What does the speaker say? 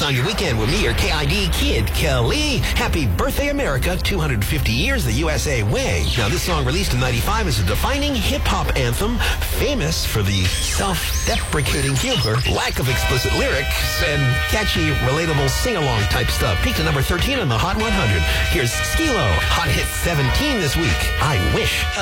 on your weekend with me, your KID Kid Kelly. Happy birthday, America. 250 years the USA way. Now, this song released in 95 is a defining hip-hop anthem, famous for the self-deprecating humor, lack of explicit lyrics, and catchy, relatable sing-along type stuff. Peaked at number 13 on the Hot 100. Here's Skee-Lo, Hot Hit 17 this week. I Wish.